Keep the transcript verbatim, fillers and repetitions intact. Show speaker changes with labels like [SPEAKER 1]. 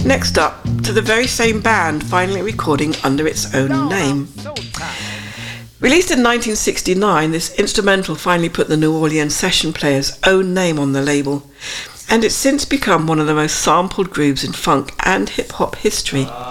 [SPEAKER 1] Next up, to the very same band finally recording under its own name. Released in nineteen sixty-nine, this instrumental finally put the New Orleans session player's own name on the label, and it's since become one of the most sampled grooves in funk and hip-hop history.